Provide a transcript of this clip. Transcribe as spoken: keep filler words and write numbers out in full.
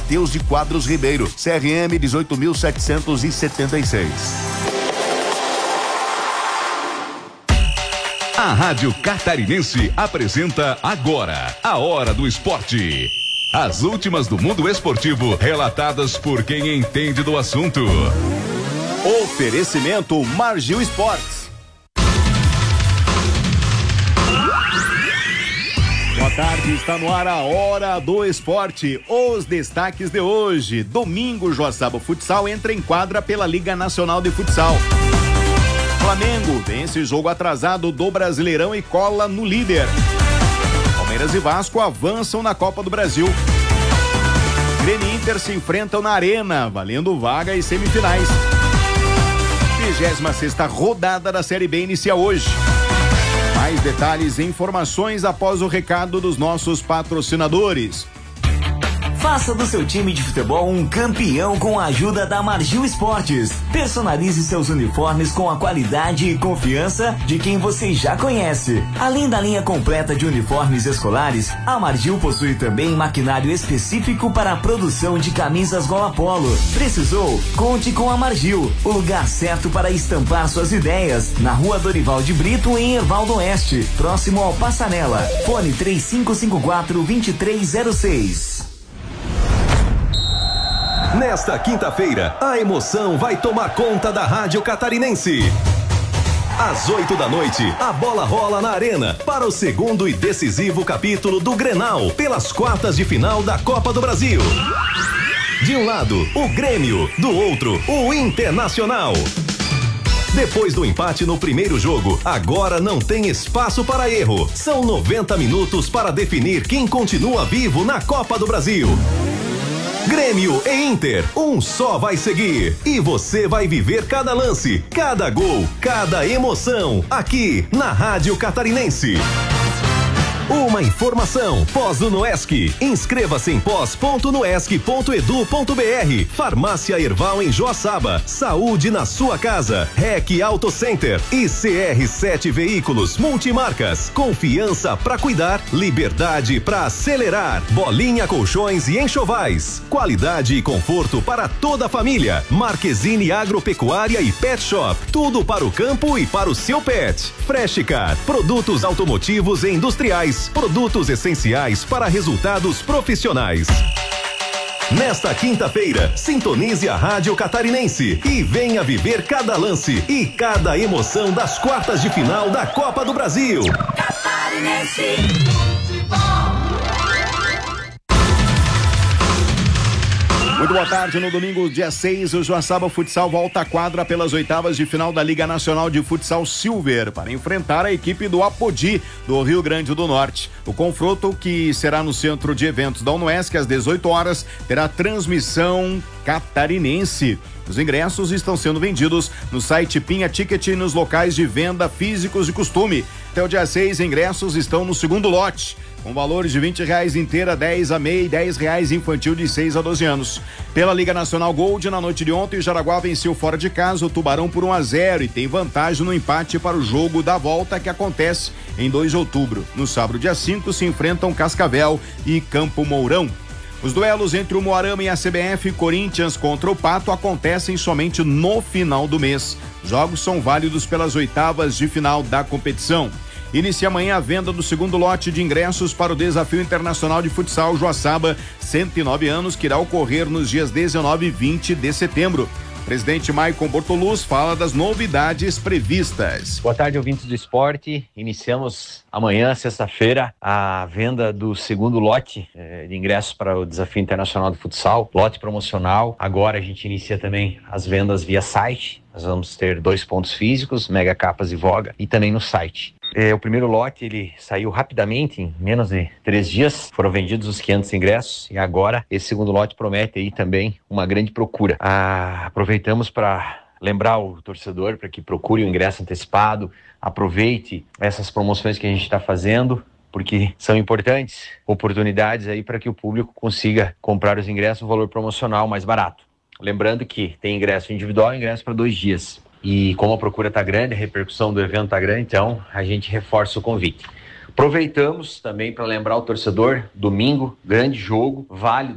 Mateus de Quadros Ribeiro, C R M dezoito mil setecentos e setenta e seis. A Rádio Catarinense apresenta agora a Hora do Esporte. As últimas do mundo esportivo, relatadas por quem entende do assunto. Oferecimento Margil Esportes. Boa tarde, está no ar a Hora do Esporte. Os destaques de hoje. Domingo, Joaçaba Futsal entra em quadra pela Liga Nacional de Futsal. Flamengo vence jogo atrasado do Brasileirão e cola no líder. Palmeiras e Vasco avançam na Copa do Brasil. Grêmio e Inter se enfrentam na Arena, valendo vaga e semifinais. vigésima sexta rodada da Série B inicia hoje. Mais detalhes e informações após o recado dos nossos patrocinadores. Faça do seu time de futebol um campeão com a ajuda da Margil Esportes. Personalize seus uniformes com a qualidade e confiança de quem você já conhece. Além da linha completa de uniformes escolares, a Margil possui também maquinário específico para a produção de camisas gola polo. Precisou? Conte com a Margil, o lugar certo para estampar suas ideias. Na Rua Dorival de Brito, em Ervaldo Oeste, próximo ao Passarela. Fone três cinco cinco quatro, dois três zero seis. Nesta quinta-feira, a emoção vai tomar conta da Rádio Catarinense. Às oito da noite, a bola rola na Arena para o segundo e decisivo capítulo do Grenal, pelas quartas de final da Copa do Brasil. De um lado, o Grêmio, do outro, o Internacional. Depois do empate no primeiro jogo, agora não tem espaço para erro. São noventa minutos para definir quem continua vivo na Copa do Brasil. Grêmio e Inter, um só vai seguir. E você vai viver cada lance, cada gol, cada emoção, aqui na Rádio Catarinense. Uma informação, Pós Unoesc. Inscreva-se em pós ponto noesc ponto edu ponto br. Farmácia Erval em Joaçaba. Saúde na sua casa. R E C Auto Center e C R sete Veículos Multimarcas. Confiança pra cuidar, liberdade pra acelerar. Bolinha Colchões e Enxovais. Qualidade e conforto para toda a família. Marquezine Agropecuária e Pet Shop. Tudo para o campo e para o seu pet. Freshcar, produtos automotivos e industriais. Produtos essenciais para resultados profissionais. Nesta quinta-feira, sintonize a Rádio Catarinense e venha viver cada lance e cada emoção das quartas de final da Copa do Brasil. Catarinense Futebol. Muito boa tarde. No domingo, dia seis, o Joaçaba Futsal volta à quadra pelas oitavas de final da Liga Nacional de Futsal Silver para enfrentar a equipe do Apodi, do Rio Grande do Norte. O confronto, que será no Centro de Eventos da Unoesc às dezoito horas, terá transmissão catarinense. Os ingressos estão sendo vendidos no site Pinha Ticket e nos locais de venda físicos de costume. Até o dia seis, ingressos estão no segundo lote, com valores de vinte reais inteira, dez a meia e dez reais infantil de seis a doze anos. Pela Liga Nacional Gold, na noite de ontem, o Jaraguá venceu fora de casa o Tubarão por um a zero e tem vantagem no empate para o jogo da volta, que acontece em dois de outubro. No sábado, dia cinco, se enfrentam Cascavel e Campo Mourão. Os duelos entre o Moarama e a C B F Corinthians contra o Pato acontecem somente no final do mês. Jogos são válidos pelas oitavas de final da competição. Inicia amanhã a venda do segundo lote de ingressos para o Desafio Internacional de Futsal Joaçaba, cento e nove anos, que irá ocorrer nos dias dezenove e vinte de setembro. O presidente Maicon Bortoluz fala das novidades previstas. Boa tarde, ouvintes do esporte. Iniciamos amanhã, sexta-feira, a venda do segundo lote eh, de ingressos para o Desafio Internacional de Futsal, lote promocional. Agora a gente inicia também as vendas via site. Nós vamos ter dois pontos físicos, Mega Capas e Voga, e também no site. É, o primeiro lote, ele saiu rapidamente, em menos de três dias, foram vendidos os quinhentos ingressos, e agora esse segundo lote promete aí também uma grande procura. Ah, aproveitamos para lembrar o torcedor para que procure o ingresso antecipado, aproveite essas promoções que a gente está fazendo, porque são importantes oportunidades aí para que o público consiga comprar os ingressos no valor promocional mais barato. Lembrando que tem ingresso individual e ingresso para dois dias. E como a procura está grande, a repercussão do evento está grande, então a gente reforça o convite. Aproveitamos também para lembrar o torcedor, domingo, grande jogo, válido.